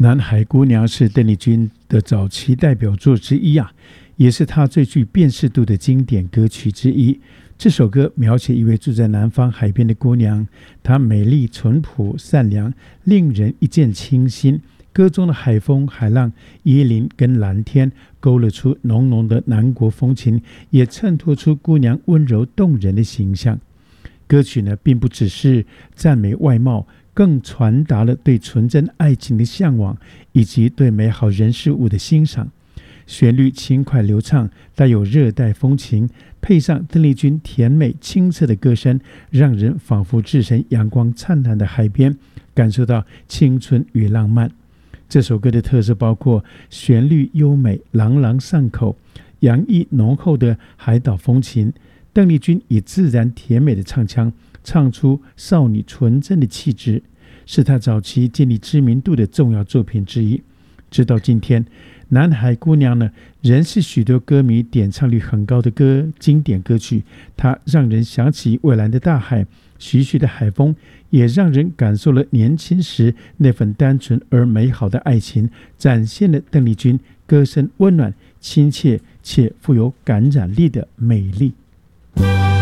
南海姑娘是邓丽君的早期代表作之一也是她最具辨识度的经典歌曲之一。这首歌描写一位住在南方海边的姑娘，她美丽淳朴善良，令人一见倾心。歌中的海风海浪椰林跟蓝天勾勒出浓浓的南国风情，也衬托出姑娘温柔动人的形象。歌曲呢，并不只是赞美外貌，更传达了对纯真爱情的向往，以及对美好人事物的欣赏。旋律轻快流畅，带有热带风情，配上邓丽君甜美清澈的歌声，让人仿佛置身阳光灿烂的海边，感受到青春与浪漫。这首歌的特色包括旋律优美，朗朗上口，洋溢浓厚的海岛风情。邓丽君以自然甜美的唱腔，唱出少女纯真的气质，是她早期建立知名度的重要作品之一。直到今天，南海姑娘呢，仍是许多歌迷点唱率很高的经典歌曲。它让人想起蔚蓝的大海，徐徐的海风，也让人感受了年轻时那份单纯而美好的爱情，展现了邓丽君歌声温暖、亲切且富有感染力的美丽。